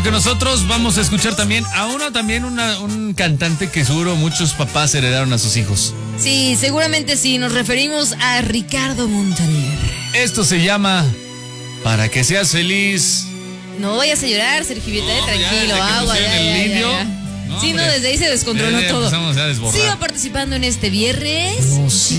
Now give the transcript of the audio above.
que nosotros vamos a escuchar también a un cantante que seguro muchos papás heredaron a sus hijos. Sí, seguramente sí, nos referimos a Ricardo Montaner. Esto se llama Para que seas feliz. No vayas a llorar, Sergio, No, tranquilo, ya, agua, pusieron el indio. No, No, sí, hombre. no, desde ahí se descontroló todo. Empezamos a desbordar. Siga participando en este viernes. No, sí.